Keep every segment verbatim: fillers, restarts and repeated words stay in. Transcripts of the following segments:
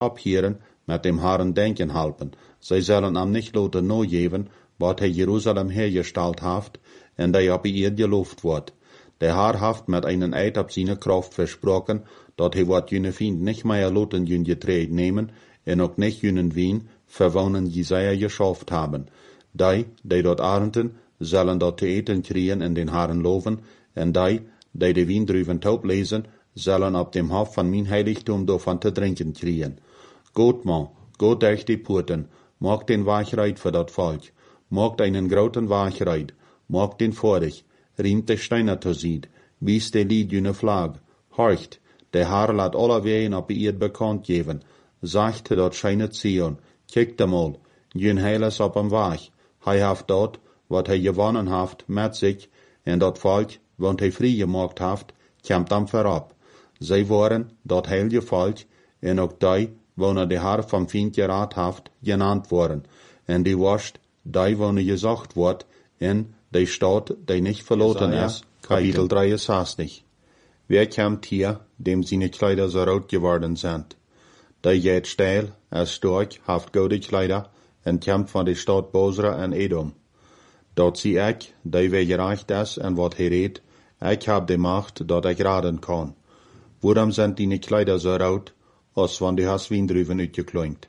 abhieren, met dem Herren denken helpen. Zij zullen am nicht laten no geven, wat hij Jerusalem hergestalt haft, en die op ihr geloofd wordt. Der Herr haft met einen Eid op seine Kraft versprochen, dat hij wat jene Fiend nicht mehr laten jün getreed nemen, en ook nicht jünen Wien, verwonnen Jesaja geschafft haben. Die, die dort arenten, zullen dat te eten kriegen en den Herren loven, en die, die de Wiendruven taub lesen, zullen op dem Hof van mijn heiligtum davon te drinken kriegen. Goed man, goed durch die Poorten, maak den Wachreid für dat Volk, maak einen groten Wachreid, maak den vorig, riemt de Steiner te ziet, wies de lied jüne Flag, horcht, der Herr laat alle wegen op ihr bekannt geven, sagt dat scheinet Zion, kijkt mal, jün heiles op am Wach, hij haft dat, wat hij gewonnen haft, met zich, en dat Volk, want hij vrij gemaakt haft, komt am verab. Zij waren dat heilige Volk, en ook die, wanneer de Herr vom Fiend geraad haft, genannt worden, en die wascht, die wanneer gesagt wordt, in die Stadt, die nicht verloren ist, Kapitel dreiundsechzig. Wer kommt hier, dem seine Kleider so rot geworden sind? Die geht steil, als stark, haft gute Kleider, en kommt von der Stadt Bosra en Edom. Dort zie ik, die wer gerecht is en wat hij redt, ik heb de macht, dat ik raden kan. Waarom zijn die Kleider so rot, als van die has Wiendruven uitgekloint?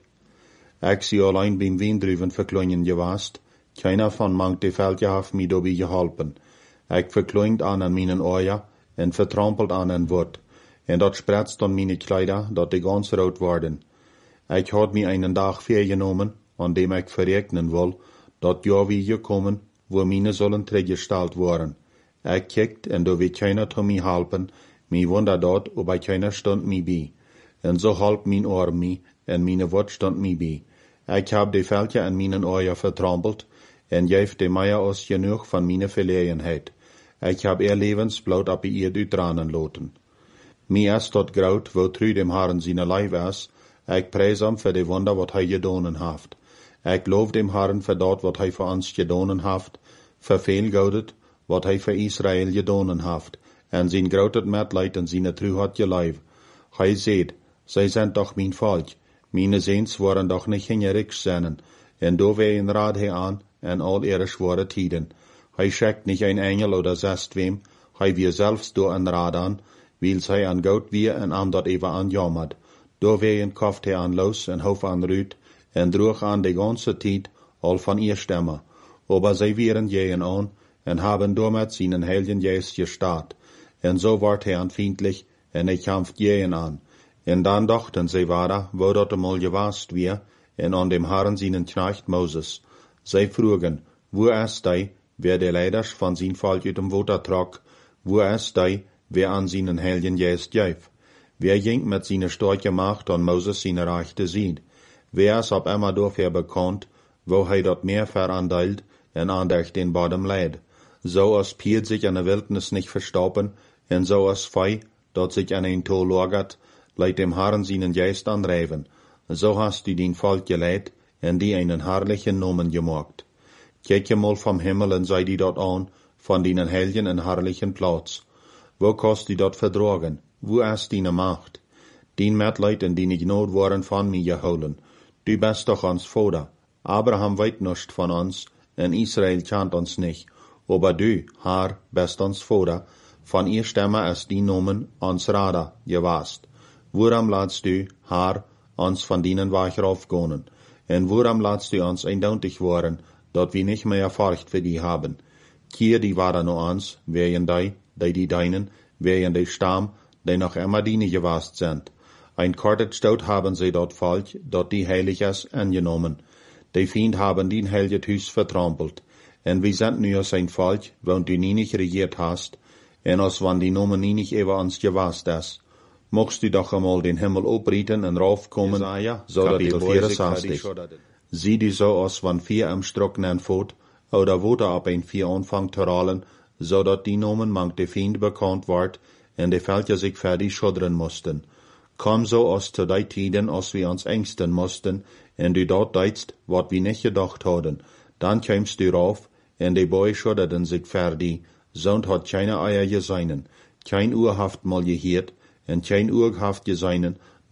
Ik zie allein beim Wiendruven verkloinen gewast, keiner van mank de Veltje haft mij daarbij geholpen. Ik verkloint aan en mijn oor, en vertrampelt aan en wort, en dat spretst dan mijn Kleider, dat die ganz rot worden. Ik had mij einen dag vergenomen, an dem ik verrekenen wil, dat ja wie gekommen, wo meine sollen teruggestalt worden. Ik kijkt, en do weet keiner te mij helpen, mij wonder dat, ob ik keiner stond mij bij. En zo halp mijn oor mij, en mijn wort stond mij bij. Ik heb de Veltje en mijn oor vertrampelt, en geef de mij als genoeg van mijn verlegenheid. Ik heb ihr levensbloed op ihr uitdranen loten. Mij is tot groot, wo tru dem Herren seine Leib is, ik prijs hem voor de wonder wat hij gedonen haft. Ik loof dem Herren voor dat wat hij voor ons gedonen haft, verveelgoudet wat hij voor Israël gedonen haft, en zijn groot medleid en zijn truheid geleef. Hij zegt, zij zijn toch mijn volk, meine Seens waren doch nicht hingerig seinen, en do wehen raad hij aan, en al ihre schwere tiden. Hij schickt nicht ein Engel oder sest wem, hij wir selbst do an raad aan, wils hij an gout wir en am dat even an jammert. Do wehen kauft hij an los en hof an rüt, en droeg an de ganze tijd al van ihr Stimme. Aber zij wieren jehen an, en haben damit seinen heiligen Geist gestaat. En so ward hij anfindlich, en hij kämpft jehen an. En dan dachten zij weiter, wo dat einmal gewast wir, en an dem Herrn seinen Knecht Moses. Zij vroegen, wo ist die, wer de Leiders van zijn Volk uit dem Water trok, wo ist die, wer an seinen heiligen Geist geef? Wer ging mit seiner starke Macht an Moses seine Rechte sieht? Wer ist ab immer dafür bekannt, wo hij dat meer verandeilt en andech den Bodem leid? So als Piet sich an der Wildnis nicht verstauben, en so als Fei, dat sich an ein Tol lagert, leit dem Herrn seinen Geist anreiven. So hast du den Volk geleid, en die einen herrlichen Namen gemacht. Kijk je mal vom Himmel en sei die dort an, von deinen heiligen en herrlichen Platz. Wo kannst du dort verdragen? Wo ist deine Macht? Den Mitleid en die Gnade waren von mir geholen. Du bist doch uns Vater. Abraham weet nicht von uns, en Israel kennt uns nicht. Aber du, Herr, bist uns Vater. Von ihr Stimme ist die Nomen uns Rader gewast. Worum lässt du, Herr, uns von deinen Weg raufgehen? En worum lässt du uns eindeutig worden, dat wir nicht mehr Furcht für die haben? Kier die waren nur uns, wären die, die die deinen, wären die Stamm, die noch immer diene gewast sind. Ein kortet Stout haben sie dort Volk, dat die heilig ist, angenommen. Die Fiend haben den heiligen Hüs vertrampelt. En wir sind nu sein Volk, wenn du nie nicht regiert hast, en als wann die Nomen nie nicht über uns gewast ist. Mochtst du doch einmal den Himmel oprieten en raufkommen, Jesaja, so dat die vierenzestig. Sieh die so aus, wann vier am Strocknen fort, oder wo da ab ein vier anfangt zu rollen, so dat die Nomen mank de Fiend bekannt ward, en de Völker sich fertig schuddern mussten. Komm so aus zu die Tiden, als wir uns ängsten mussten, en du dort deitst, wat wir nicht gedacht hadden. Dann kämst du rauf, en de Boy schudderten sich fertig, sonst hat keine Eier geseinen, kein Uhr haft mal gehiert, en kein Uhr haft geseinen,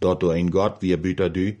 dort du ein Gott wie büter du,